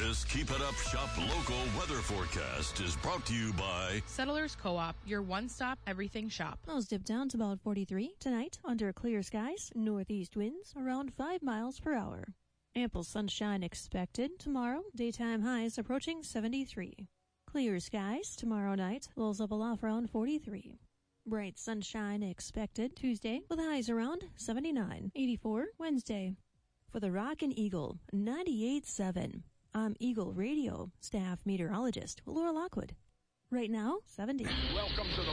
This Keep It Up Shop local weather forecast is brought to you by Settlers Co-op, your one-stop everything shop. Lows dip down to about 43 tonight under clear skies, northeast winds around 5 miles per hour. Ample sunshine expected tomorrow, daytime highs approaching 73. Clear skies tomorrow night, lows level off around 43. Bright sunshine expected Tuesday with highs around 79. 84 Wednesday. For the Rockin' Eagle 98.7, I'm Eagle Radio staff meteorologist Laura Lockwood. Right now, 70. Welcome to the